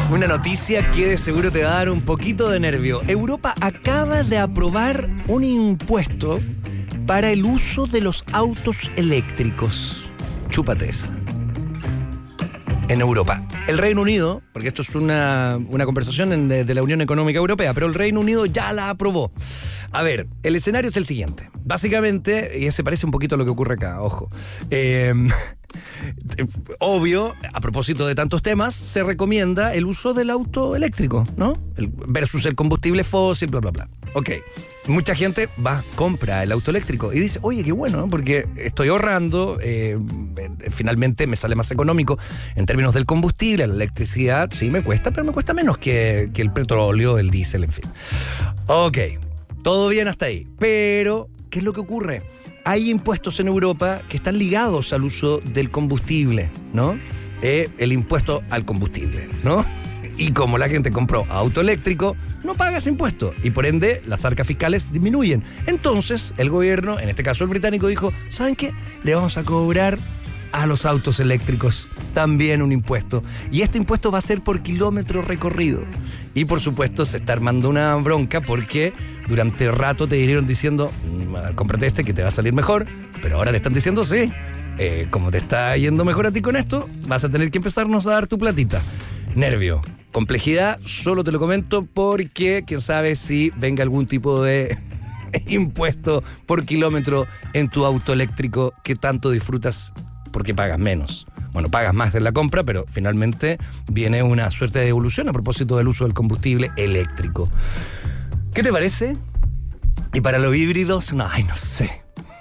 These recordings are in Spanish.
Una noticia que de seguro te va a dar un poquito de nervio. Europa acaba de aprobar un impuesto para el uso de los autos eléctricos. Chúpate esa. En Europa. El Reino Unido, porque esto es una conversación de la Unión Económica Europea, pero el Reino Unido ya la aprobó. A ver, el escenario es el siguiente. Básicamente, y se parece un poquito a lo que ocurre acá, ojo. Obvio, a propósito de tantos temas, se recomienda el uso del auto eléctrico, ¿no? Versus el combustible fósil, bla, bla, bla. Ok, mucha gente compra el auto eléctrico y dice, oye, qué bueno, ¿no? Porque estoy ahorrando, finalmente me sale más económico en términos del combustible, la electricidad, sí me cuesta, pero me cuesta menos que el petróleo, el diésel, en fin. Ok, todo bien hasta ahí, pero ¿qué es lo que ocurre? Hay impuestos en Europa que están ligados al uso del combustible, ¿no? El impuesto al combustible, ¿no? Y como la gente compró auto eléctrico, no paga ese impuesto y por ende las arcas fiscales disminuyen. Entonces el gobierno, en este caso el británico, dijo, ¿saben qué? Le vamos a cobrar a los autos eléctricos también un impuesto. Y este impuesto va a ser por kilómetro recorrido. Y por supuesto se está armando una bronca porque durante rato te vinieron diciendo, cómprate este que te va a salir mejor, pero ahora le están diciendo, sí, como te está yendo mejor a ti con esto, vas a tener que empezarnos a dar tu platita. Nervio, complejidad, solo te lo comento porque quién sabe si venga algún tipo de impuesto por kilómetro en tu auto eléctrico que tanto disfrutas porque pagas menos. Bueno, pagas más de la compra, pero finalmente viene una suerte de devolución a propósito del uso del combustible eléctrico. ¿Qué te parece? Y para los híbridos, no sé.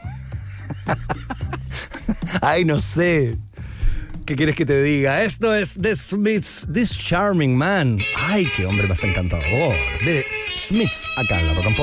No sé. ¿Qué quieres que te diga? Esto es The Smiths, This Charming Man. Ay, qué hombre más encantador. The Smiths, acá en la Rock and Pop.